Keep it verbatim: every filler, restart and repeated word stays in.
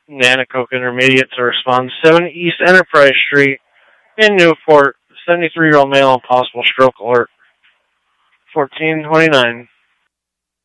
Nanacoke Intermediate to respond. seven East Enterprise Street in Newport. seventy-three-year-old male on possible stroke alert. fourteen twenty-nine.